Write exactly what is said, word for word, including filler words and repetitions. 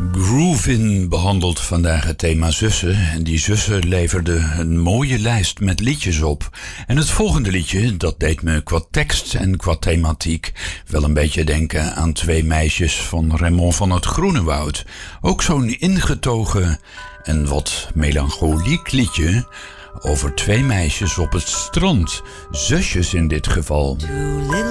Groovin behandelt vandaag het thema zussen. En die zussen leverden een mooie lijst met liedjes op. En het volgende liedje, dat deed me qua tekst en qua thematiek wel een beetje denken aan Twee meisjes van Raymond van het Groenewoud. Ook zo'n ingetogen en wat melancholiek liedje over twee meisjes op het strand. Zusjes in dit geval. Two little